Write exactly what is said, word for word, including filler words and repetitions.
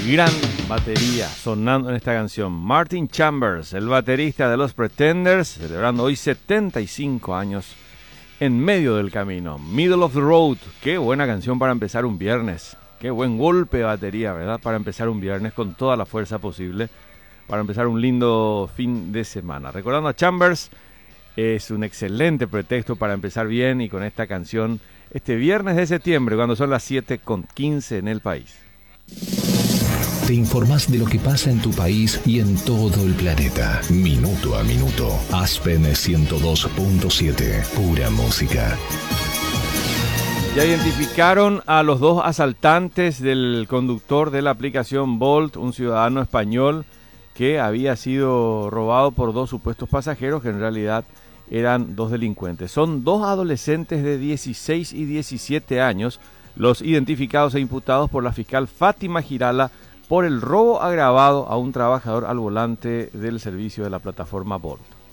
Gran batería sonando en esta canción. Martin Chambers, el baterista de los Pretenders, celebrando hoy setenta y cinco años en medio del camino. Middle of the Road, qué buena canción para empezar un viernes. Qué buen golpe de batería, ¿verdad? Para empezar un viernes con toda la fuerza posible. Para empezar un lindo fin de semana. Recordando a Chambers, es un excelente pretexto para empezar bien y con esta canción este viernes de septiembre, cuando son las siete con quince en el país. Te informás de lo que pasa en tu país y en todo el planeta. Minuto a minuto. Aspen ciento dos punto siete. Pura música. Ya identificaron a los dos asaltantes del conductor de la aplicación Bolt, un ciudadano español que había sido robado por dos supuestos pasajeros que en realidad eran dos delincuentes. Son dos adolescentes de dieciséis y diecisiete años, los identificados e imputados por la fiscal Fátima Girala por el robo agravado a un trabajador al volante del servicio de la plataforma Bolt.